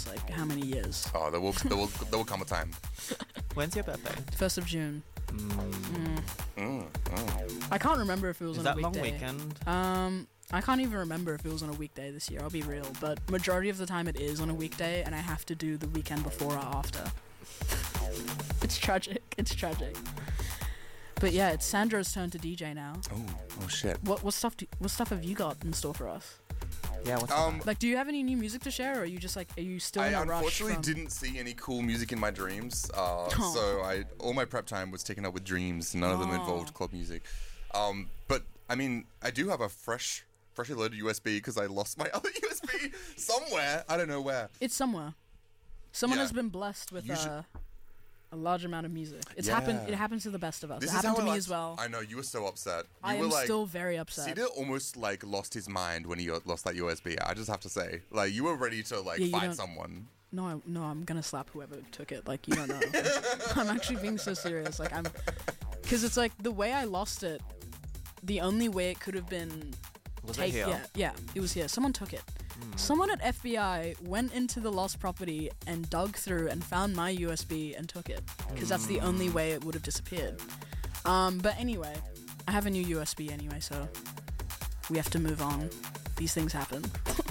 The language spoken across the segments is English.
last like how many years? Oh, there will come a time. When's your birthday? 1st of June. I can't remember if it was Is on a that long weekday. weekend? I can't even remember if it was on a weekday this year, I'll be real, but majority of the time it is on a weekday and I have to do the weekend before or after. It's tragic. But yeah, it's Sandra's turn to DJ now. Oh shit. What stuff have you got in store for us? Yeah, what's that? Like, do you have any new music to share, or are you just like, are you still in a rush? I unfortunately didn't see any cool music in my dreams, so all my prep time was taken up with dreams. None of them involved club music. But I mean, I do have a freshly loaded USB because I lost my other USB somewhere. I don't know where. It's somewhere. Someone has been blessed with a large amount of music. It happens to the best of us. It happened to me as well. I know, you were so upset. I am still very upset. Cedar almost like lost his mind when he lost that USB. I just have to say, like, you were ready to fight someone. No, I'm gonna slap whoever took it. Like, you don't know. I'm actually being so serious. Like, because it's like the way I lost it. The only way it could have been. Was it here? Yeah, it was here. Someone took it. Someone at FBI went into the lost property and dug through and found my USB and took it. Because that's the only way it would have disappeared. But anyway, I have a new USB anyway, so we have to move on. These things happen.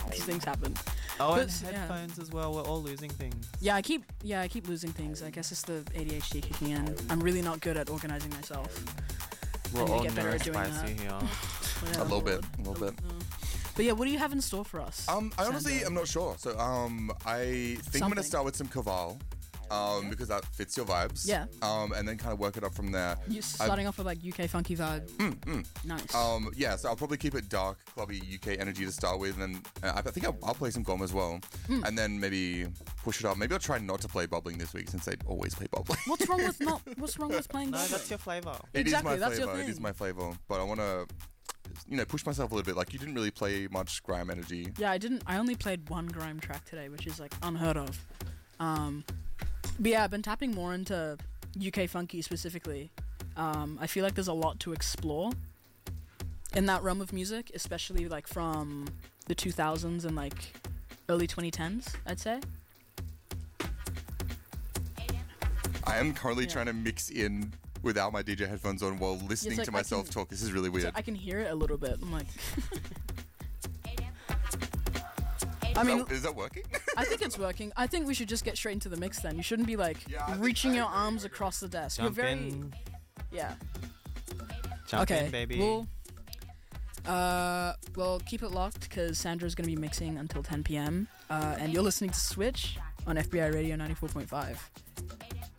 Oh, and headphones as well. We're all losing things. Yeah, I keep losing things. I guess it's the ADHD kicking in. I'm really not good at organizing myself. We're all neurospicy here. A little bit. But yeah, what do you have in store for us? I honestly am not sure. So I think I'm gonna start with some Kaval, because that fits your vibes. Yeah. And then kind of work it up from there. You're starting off with like UK funky vibe. Nice. Yeah. So I'll probably keep it dark, clubby UK energy to start with, and I think I'll play some Gom as well, and then maybe push it up. Maybe I'll try not to play bubbling this week since I always play bubbling. What's wrong with playing? No, bubbling? that's your flavor. Exactly, that's your thing. It is my flavor, but I want to, push myself a little bit. Like, you didn't really play much grime energy. Yeah, I didn't. I only played one grime track today, which is like unheard of. But yeah, I've been tapping more into UK funky specifically. I feel like there's a lot to explore in that realm of music, especially like from the 2000s and like early 2010s, I'd say. I am currently trying to mix in without my DJ headphones on while listening to myself talk. This is really weird. I can hear it a little bit. I'm like... Is that working? I think it's working. I think we should just get straight into the mix then. You shouldn't be like reaching your arms across the desk. Jump in. Yeah. Jump in, baby. Well, keep it locked because Sandra's going to be mixing until 10 p.m. And you're listening to Switch on FBI Radio 94.5.